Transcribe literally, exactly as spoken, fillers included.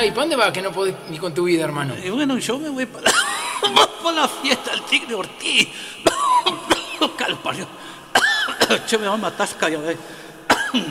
¿y para dónde vas que no podés ni con tu vida, hermano? Y bueno, yo me voy para la, para la fiesta del Tigre Ortiz. Calpario. Che, me va a matar, ya ves.